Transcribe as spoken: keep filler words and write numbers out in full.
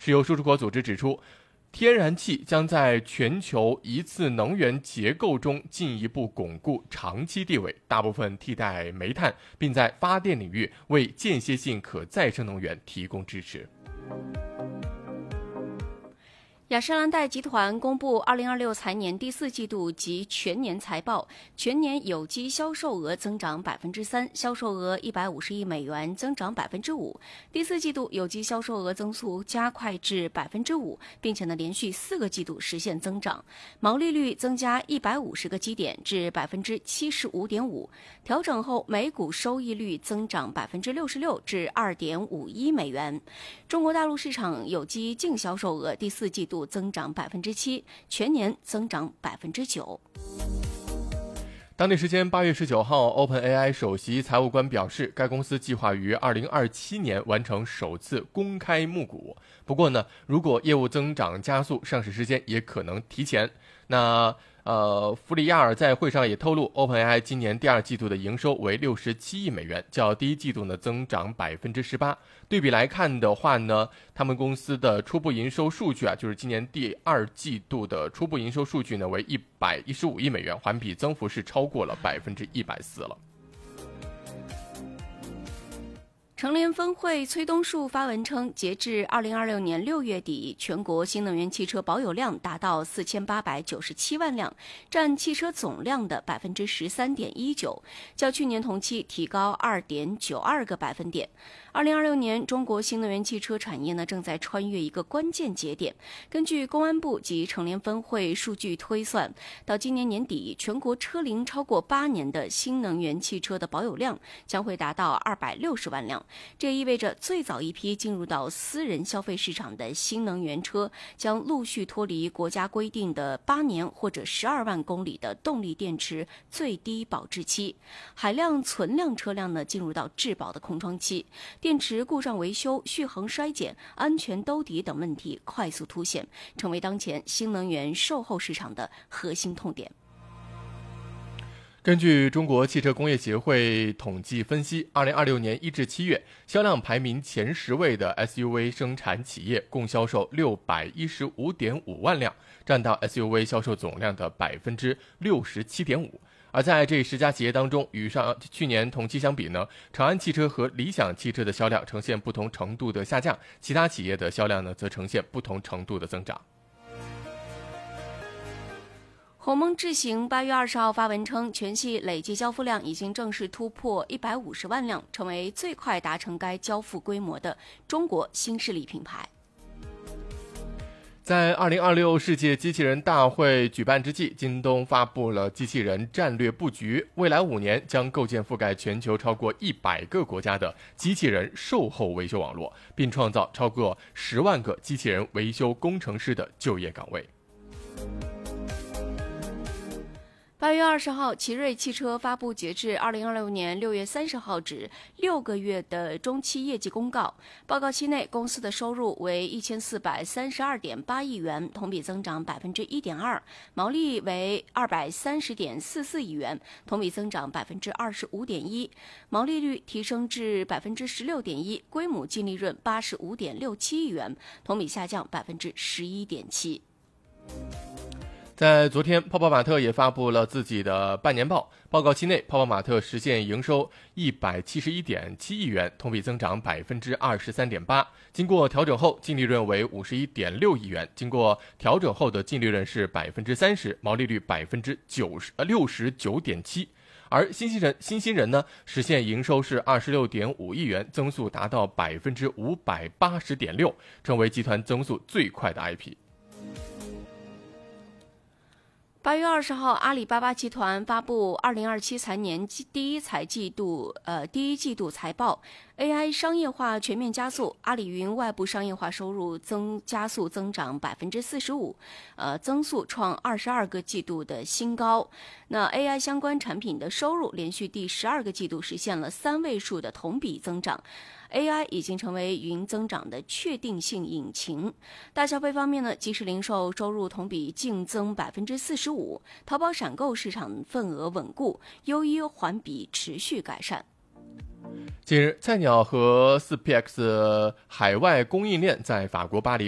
石油输出国组织指出，天然气将在全球一次能源结构中进一步巩固长期地位，大部分替代煤炭，并在发电领域为间歇性可再生能源提供支持。 雅诗兰黛集团公布二零二六财年第四季度及全年财报，全年有机销售额增长百分之三，销售额一百五十亿美元，增长百分之五。第四季度有机销售额增速加快至百分之五，并且呢连续四个季度实现增长，毛利率增加一百五十个基点至百分之七十五点五，调整后每股收益率增长百分之六十六至二点五一美元。中国大陆市场有机净销售额第四季度增长百分之七，全年增长百分之九。 当地时间八月十九号 ，OpenAI 首席财务官表示，该公司计划于二零二七年完成首次公开募股。不过呢，如果业务增长加速，上市时间也可能提前。那呃，弗里亚尔在会上也透露 ，OpenAI 今年第二季度的营收为六十七亿美元，较第一季度呢增长百分之十八。对比来看的话呢，他们公司的初步营收数据啊，就是今年第二季度的初步营收数据呢为一百一十五亿美元，环比增幅是超过了百分之一百四了。 成联分会崔东树发文称，截至二零二六年六月底，全国新能源汽车保有量达到四千八百九十七万辆，占汽车总量的百分之十三点一九，较去年同期提高二点九二个百分点。二零二六年，中国新能源汽车产业呢正在穿越一个关键节点。根据公安部及成联分会数据推算，到今年年底，全国车龄超过八年的新能源汽车的保有量将会达到二百六十万辆。这意味着最早一批进入到私人消费市场的新能源车将陆续脱离国家规定的八年或者十二万公里的动力电池最低保质期，海量存量车辆呢进入到质保的空窗期，电池故障维修、续航衰减、安全兜底等问题快速凸显，成为当前新能源售后市场的核心痛点。 根据中国汽车工业协会统计分析，二零二六年一至七月，销量排名前十位的 S U V 生产企业共销售六百一十五点五万辆，占到 S U V 销售总量的百分之六十七点五。而在这十家企业当中，与上去年同期相比呢，长安汽车和理想汽车的销量呈现不同程度的下降，其他企业的销量呢则呈现不同程度的增长。 鸿蒙智行八月二十号发文称，全系累计交付量已经正式突破一百五十万辆，成为最快达成该交付规模的中国新势力品牌。 在二零二六世界机器人大会举办之际，京东发布了机器人战略布局，未来五年将构建覆盖全球超过一百个国家的机器人售后维修网络，并创造超过十万个机器人维修工程师的就业岗位。 八月二十号，奇瑞汽车发布截至二零二六年六月三十号止六个月的中期业绩公告。报告期内，公司的收入为一千四百三十二点八亿元，同比增长百分之一点二；毛利为二百三十点四四亿元，同比增长百分之二十五点一，毛利率提升至百分之十六点一，规模净利润八十五点六七亿元，同比下降百分之十一点七。 在昨天，泡泡玛特也发布了自己的半年报。报告期内，泡泡玛特实现营收一百七十一点七亿元，同比增长百分之二十三点八。经过调整后，净利润为五十一点六亿元。经过调整后的净利润是百分之三十，毛利率百分之九十呃六十九点七。而新兴人新兴人呢，实现营收是二十六点五亿元，增速达到百分之五百八十点六，成为集团增速最快的 I P。 八月二十号，阿里巴巴集团发布二零二七财年第一财季度呃第一季度财报。A I 商业化全面加速，阿里云外部商业化收入增加速增长百分之四十五，呃，增速创二十二个季度的新高。那 A I 相关产品的收入连续第十二个季度实现了三位数的同比增长。A I 已经成为云增长的确定性引擎。大消费方面呢，即时零售收入同比净增百分之四十五，淘宝闪购市场份额稳固，优一环比持续改善。 近日，菜鸟和 四 P X 海外供应链在法国巴黎